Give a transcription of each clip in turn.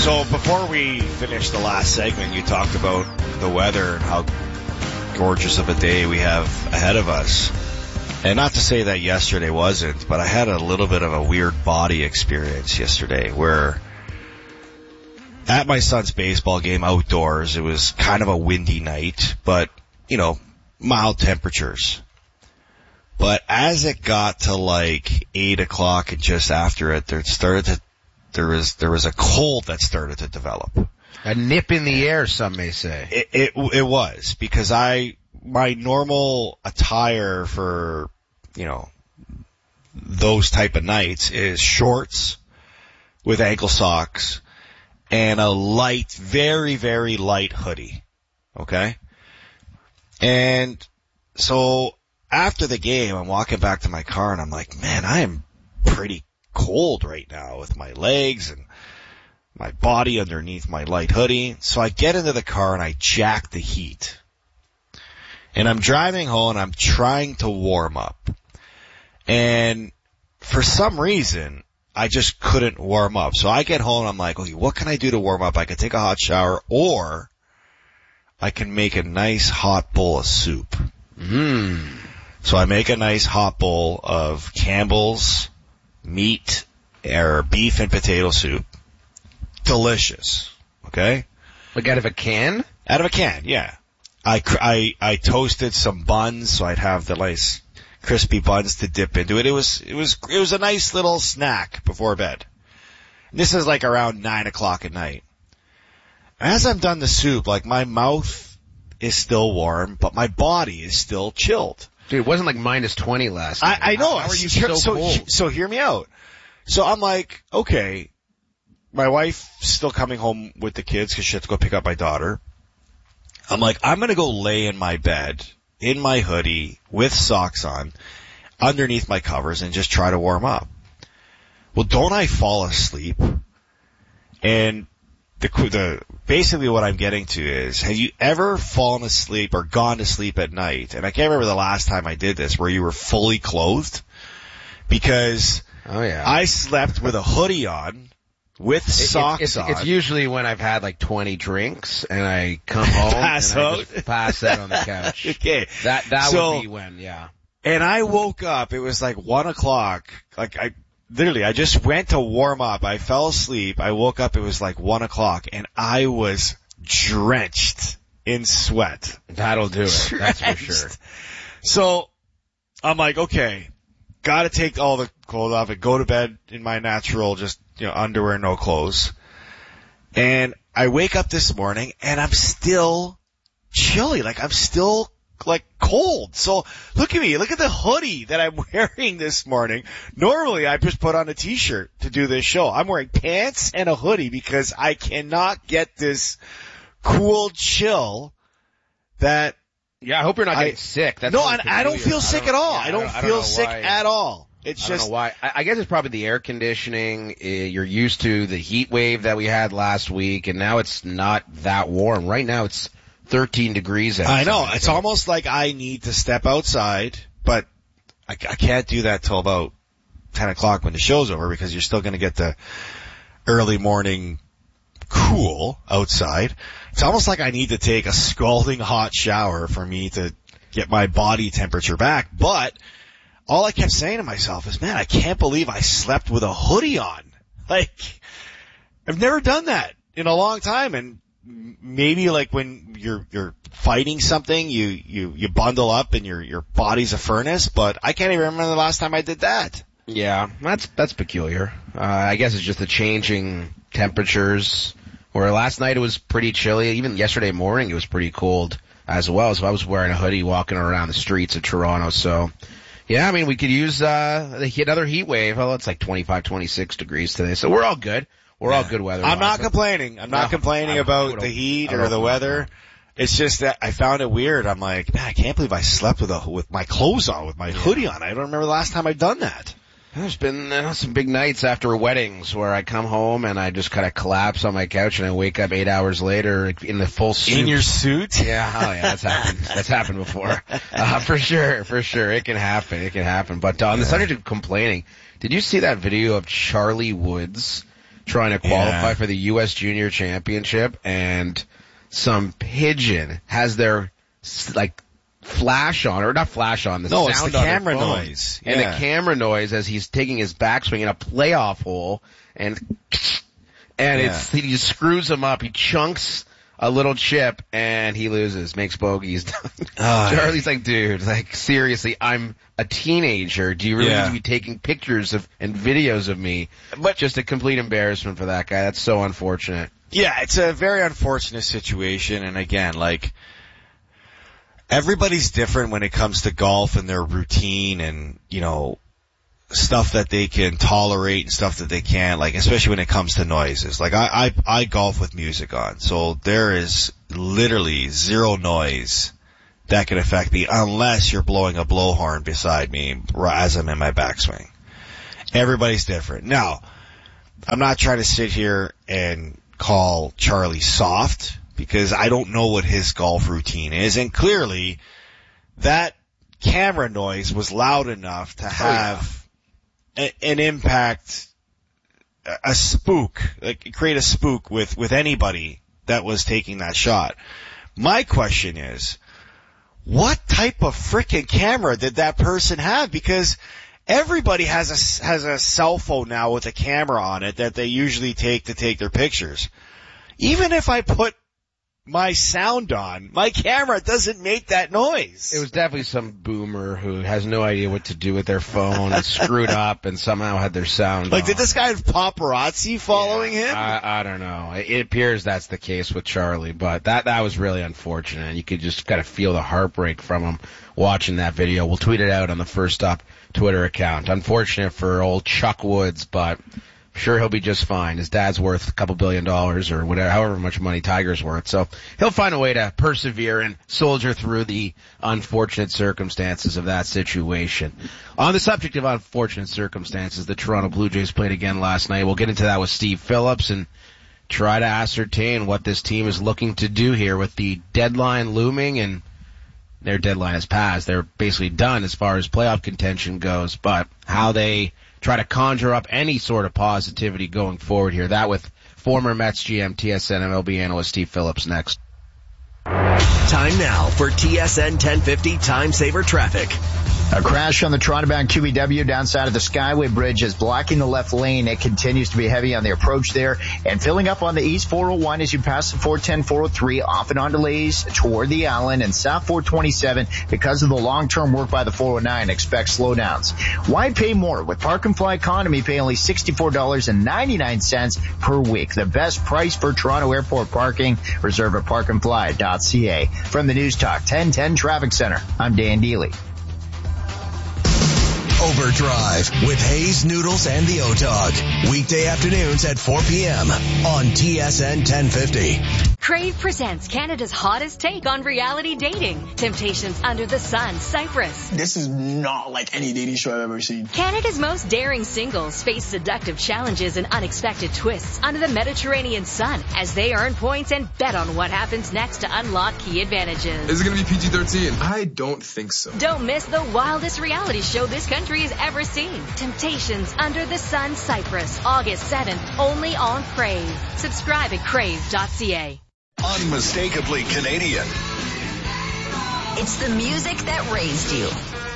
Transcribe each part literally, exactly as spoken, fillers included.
So before we finish the last segment, you talked about the weather and how gorgeous of a day we have ahead of us. And not to say that yesterday wasn't, but I had a little bit of a weird body experience yesterday where at my son's baseball game outdoors, it was kind of a windy night, but, you know, mild temperatures. But as it got to like eight o'clock and just after it, there started to, there was, there was a cold that started to develop. A nip in the air, some may say. It, it, it was because I, my normal attire for, you know, those type of nights is shorts with ankle socks and a light, very, very light hoodie. Okay. And so after the game, I'm walking back to my car and I'm like, man, I am pretty cold right now with my legs and my body underneath my light hoodie. So I get into the car and I jack the heat. And I'm driving home and I'm trying to warm up. And for some reason, I just couldn't warm up. So I get home and I'm like, okay, what can I do to warm up? I can take a hot shower or I can make a nice hot bowl of soup. Mmm. So I make a nice hot bowl of Campbell's meat or beef and potato soup. Delicious. Okay? Like out of a can? Out of a can, yeah. I, I, I toasted some buns so I'd have the nice crispy buns to dip into it. It was, it was, it was a nice little snack before bed. This is like around nine o'clock at night. As I'm done the soup, like my mouth is still warm, but my body is still chilled. Dude, it wasn't like minus twenty last night. I, I know. How are you so, so cold? So, so hear me out. So I'm like, okay, my wife's still coming home with the kids because she had to go pick up my daughter. I'm like, I'm going to go lay in my bed, in my hoodie, with socks on, underneath my covers, and just try to warm up. Well, don't I fall asleep? And the, the, basically what I'm getting to is, have you ever fallen asleep or gone to sleep at night? And I can't remember the last time I did this, where you were fully clothed. Because oh, yeah. I slept with a hoodie on, with socks it, it's, on. It's usually when I've had like twenty drinks and I come home pass and out. I just pass out on the couch. Okay. That, that so, would be when, yeah. And I woke up, it was like one o'clock, like I, literally, I just went to warm up, I fell asleep, I woke up, it was like one o'clock, and I was drenched in sweat. That'll do it, drenched. That's for sure. So, I'm like, okay, gotta take all the clothes off and go to bed in my natural, just, you know, underwear, no clothes. And I wake up this morning and I'm still chilly. Like I'm still like cold. So look at me. Look at the hoodie that I'm wearing this morning. Normally I just put on a t-shirt to do this show. I'm wearing pants and a hoodie because I cannot get this cool chill that yeah, I hope you're not getting I, sick. That's no, I, I don't feel sick don't, at all. Yeah, I don't, I don't feel know sick why. at all. It's I just don't know why. I, I guess it's probably the air conditioning. Uh, you're used to the heat wave that we had last week, and now it's not that warm. Right now it's thirteen degrees outside. I know. It's so. Almost like I need to step outside, but I, I can't do that till about ten o'clock when the show's over because you're still going to get the early morning cool outside. It's almost like I need to take a scalding hot shower for me to get my body temperature back, but all I kept saying to myself is, man, I can't believe I slept with a hoodie on. Like, I've never done that in a long time. And maybe like when you're, you're fighting something, you, you, you bundle up and your, your body's a furnace, but I can't even remember the last time I did that. Yeah, that's, that's peculiar. Uh, I guess it's just the changing temperatures where last night it was pretty chilly. Even yesterday morning it was pretty cold as well. So I was wearing a hoodie walking around the streets of Toronto. So, yeah, I mean, we could use, uh, another heat wave. Well, it's like twenty-five, twenty-six degrees today. So we're all good. We're yeah. all good weather. I'm not complaining. I'm no, not complaining about the heat or the weather. It's just that I found it weird. I'm like, man, I can't believe I slept with a, with my clothes on, with my yeah. hoodie on. I don't remember the last time I've done that. There's been uh, some big nights after weddings where I come home and I just kind of collapse on my couch and I wake up eight hours later in the full suit. In your suit? Yeah, oh yeah, that's happened. That's happened before. Uh, for sure, for sure. It can happen. It can happen. But uh, on the subject of complaining, did you see that video of Charlie Woods trying to qualify yeah. for the U S Junior Championship, and some pigeon has their, like, flash on, or not flash on, the no, sound it's the on camera their phone. noise. And yeah. the camera noise as he's taking his backswing in a playoff hole, and, and yeah. it's, he just screws him up. He chunks a little chip, and he loses, makes bogeys. Oh, Charlie's like, dude, like, seriously, I'm a teenager. Do you really yeah. need to be taking pictures of and videos of me? But just a complete embarrassment for that guy. That's so unfortunate. Yeah, it's a very unfortunate situation, and again, like, everybody's different when it comes to golf and their routine and, you know, stuff that they can tolerate and stuff that they can't, like, especially when it comes to noises. Like, I, I, I golf with music on, so there is literally zero noise that can affect me unless you're blowing a blowhorn beside me as I'm in my backswing. Everybody's different. Now, I'm not trying to sit here and call Charlie soft, because I don't know what his golf routine is, and clearly that camera noise was loud enough to have oh, yeah. a, an impact, a spook, like create a spook with, with anybody that was taking that shot. My question is, what type of frickin' camera did that person have? Because everybody has a, has a cell phone now with a camera on it that they usually take to take their pictures. Even if I put my sound on, my camera doesn't make that noise. It was definitely some boomer who has no idea what to do with their phone and screwed up and somehow had their sound Like, on. did this guy have paparazzi following yeah, him? I, I don't know. It appears that's the case with Charlie, but that, that was really unfortunate. You could just kind of feel the heartbreak from him watching that video. We'll tweet it out on the First Stop Twitter account. Unfortunate for old Chuck Woods, but sure he'll be just fine. His dad's worth a couple billion dollars or whatever, however much money Tiger's worth. So he'll find a way to persevere and soldier through the unfortunate circumstances of that situation. On the subject of unfortunate circumstances, the Toronto Blue Jays played again last night. We'll get into that with Steve Phillips and try to ascertain what this team is looking to do here with the deadline looming, and their deadline has passed. They're basically done as far as playoff contention goes, but how they try to conjure up any sort of positivity going forward here. That with former Mets G M, T S N M L B analyst Steve Phillips next. Time now for T S N ten fifty Time Saver Traffic. A crash on the Toronto-bound Q E W downside of the Skyway Bridge is blocking the left lane. It continues to be heavy on the approach there and filling up on the East four oh one as you pass the four ten, four oh three, off and on delays toward the Allen, and South four twenty-seven because of the long-term work by the four oh nine. Expect slowdowns. Why pay more? With Park and Fly Economy, pay only sixty-four dollars and ninety-nine cents per week. The best price for Toronto Airport parking. Reserve at park and fly dot c a. From the News Talk ten ten Traffic Center, I'm Dan Deely. Overdrive with Hayes, Noodles, and the O-Dog. Weekday afternoons at four p.m. on T S N ten fifty. Crave presents Canada's hottest take on reality dating. Temptations Under the Sun, Cyprus. This is not like any dating show I've ever seen. Canada's most daring singles face seductive challenges and unexpected twists under the Mediterranean sun as they earn points and bet on what happens next to unlock key advantages. Is it going to be P G thirteen? I don't think so. Don't miss the wildest reality show this country has ever seen. Temptations Under the Sun, Cyprus, August seventh, only on Crave. Subscribe at crave dot c a. Unmistakably Canadian. It's the music that raised you.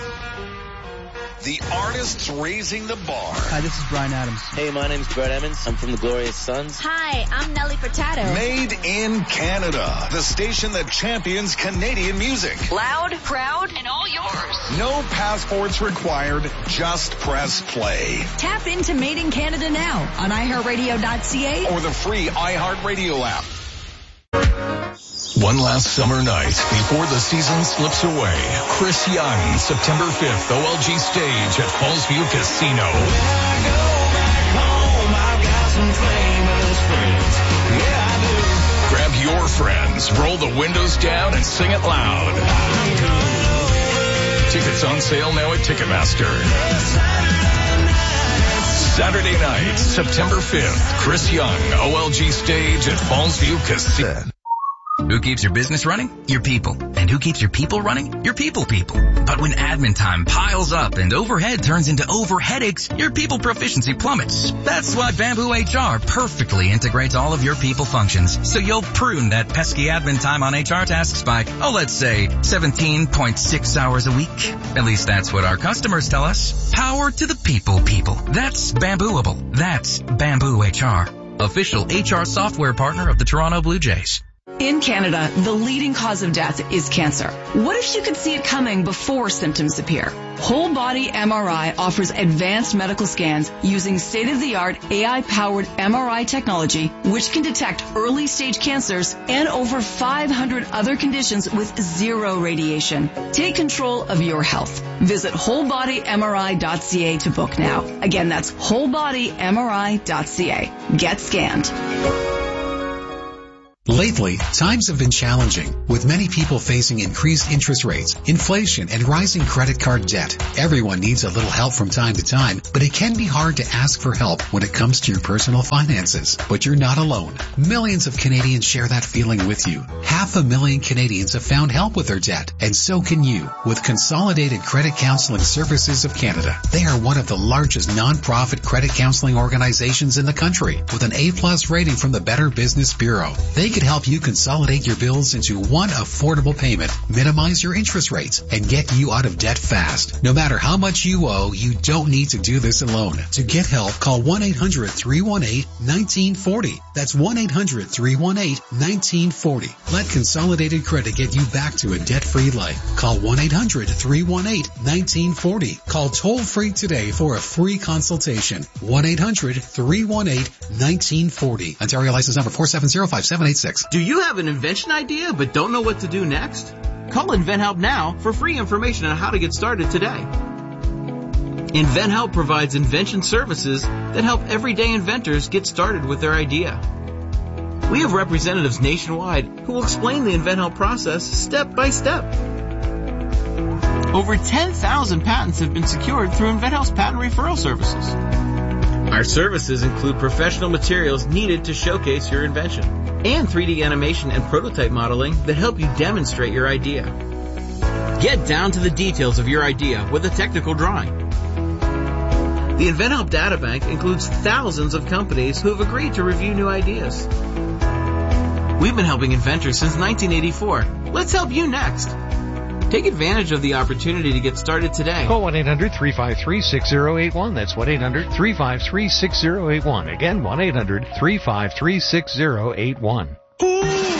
The artists raising the bar. Hi, this is Bryan Adams. Hey, my name's Brett Emmons. I'm from the Glorious Sons. Hi, I'm Nelly Furtado. Made in Canada. The station that champions Canadian music. Loud, proud, and all yours. No passports required. Just press play. Tap into Made in Canada now on i heart radio dot c a or the free iHeartRadio app. One last summer night before the season slips away. Chris Young, September fifth, O L G stage at Fallsview Casino. When I go back home, I've got some famous friends. Yeah, I do. Grab your friends, roll the windows down, and sing it loud. Tickets on sale now at Ticketmaster. Saturday night, September fifth, Chris Young, O L G stage at Fallsview Casino. Who keeps your business running? Your people. And who keeps your people running? Your people people. But when admin time piles up and overhead turns into over headaches, your people proficiency plummets. That's why Bamboo H R perfectly integrates all of your people functions, so you'll prune that pesky admin time on H R tasks by, oh, let's say seventeen point six hours a week. At least that's what our customers tell us. Power to the people people. That's Bambooable. That's Bamboo H R. Official H R software partner of the Toronto Blue Jays. In Canada, the leading cause of death is cancer. What if you could see it coming before symptoms appear? Whole Body M R I offers advanced medical scans using state-of-the-art A I-powered M R I technology, which can detect early-stage cancers and over five hundred other conditions with zero radiation. Take control of your health. Visit whole body M R I dot C A to book now. Again, that's whole body M R I dot C A. Get scanned. Lately, times have been challenging, with many people facing increased interest rates, inflation, and rising credit card debt. Everyone needs a little help from time to time, but it can be hard to ask for help when it comes to your personal finances. But you're not alone. Millions of Canadians share that feeling with you. Half a million Canadians have found help with their debt, and so can you, with Consolidated Credit Counseling Services of Canada. They are one of the largest non-profit credit counseling organizations in the country, with an A-plus rating from the Better Business Bureau. They can help you consolidate your bills into one affordable payment, minimize your interest rates, and get you out of debt fast. No matter how much you owe, you don't need to do this alone. To get help, call one eight hundred three one eight one nine four zero. That's one eight hundred three one eight one nine four zero. Let Consolidated Credit get you back to a debt-free life. Call one eight hundred three one eight one nine four zero. Call toll-free today for a free consultation. one eight hundred three one eight one nine four zero. Ontario license number four seven zero five seven eight six. Do you have an invention idea but don't know what to do next? Call InventHelp now for free information on how to get started today. InventHelp provides invention services that help everyday inventors get started with their idea. We have representatives nationwide who will explain the InventHelp process step by step. Over ten thousand patents have been secured through InventHelp's patent referral services. Our services include professional materials needed to showcase your invention, and three D animation and prototype modeling that help you demonstrate your idea. Get down to the details of your idea with a technical drawing. The InventHelp Databank includes thousands of companies who have agreed to review new ideas. We've been helping inventors since nineteen eighty-four. Let's help you next. Take advantage of the opportunity to get started today. Call one eight hundred three five three six zero eight one. That's one eight hundred three five three six zero eight one. Again, one eight hundred three five three six zero eight one.